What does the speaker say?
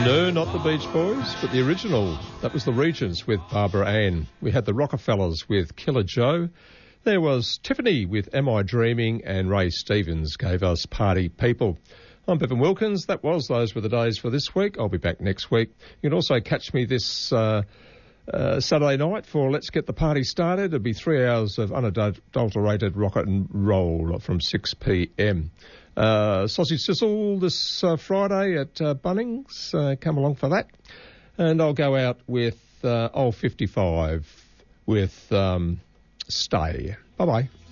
No, not the Beach Boys, but the original. That was the Regents with Barbara Ann. We had the Rockefellers with Killer Joe. There was Tiffany with Am I Dreaming, and Ray Stevens gave us Party People. I'm Bevan Wilkins. Those were the days for this week. I'll be back next week. You can also catch me this Saturday night for Let's Get the Party Started. It'll be 3 hours of unadulterated rock and roll from 6 p.m. Sausage Sizzle this Friday at Bunnings. Come along for that. And I'll go out with Old 55 with Stay. Bye-bye.